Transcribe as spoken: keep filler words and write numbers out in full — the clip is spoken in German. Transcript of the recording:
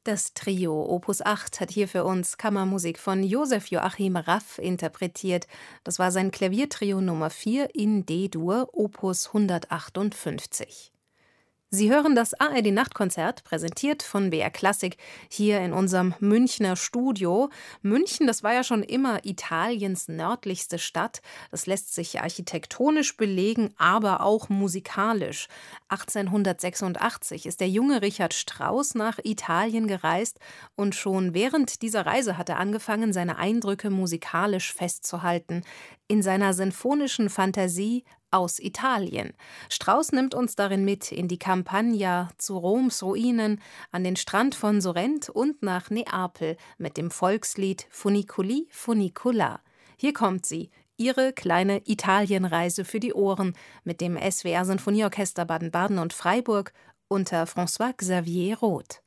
Das Trio Opus acht hat hier für uns Kammermusik von Josef Joachim Raff interpretiert. Das war sein Klaviertrio Nummer vier in D-Dur, Opus hundertachtundfünfzig. Sie hören das A R D-Nachtkonzert, präsentiert von B R Klassik, hier in unserem Münchner Studio. München, das war ja schon immer Italiens nördlichste Stadt. Das lässt sich architektonisch belegen, aber auch musikalisch. achtzehnhundertsechsundachtzig ist der junge Richard Strauss nach Italien gereist und schon während dieser Reise hat er angefangen, seine Eindrücke musikalisch festzuhalten. In seiner sinfonischen Fantasie aus Italien. Strauss nimmt uns darin mit in die Campagna, zu Roms Ruinen, an den Strand von Sorrent und nach Neapel mit dem Volkslied Funiculi Funicola. Hier kommt sie, ihre kleine Italienreise für die Ohren mit dem S W R Sinfonieorchester Baden-Baden und Freiburg unter François Xavier Roth.